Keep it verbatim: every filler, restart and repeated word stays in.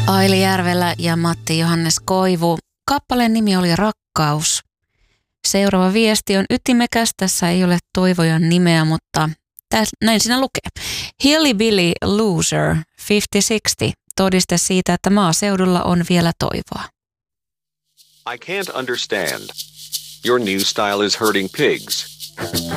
Aili Järvelä ja Matti Johannes Koivu. Kappaleen nimi oli Rakkaus. Seuraava viesti on ytimekäs. Tässä ei ole Toivojan nimeä, mutta täs, näin siinä lukee. Hillbilly Loser viisikymmentä kuusikymmentä. Todiste siitä, että maaseudulla on vielä toivoa. I can't understand. Your new style is hurting pigs.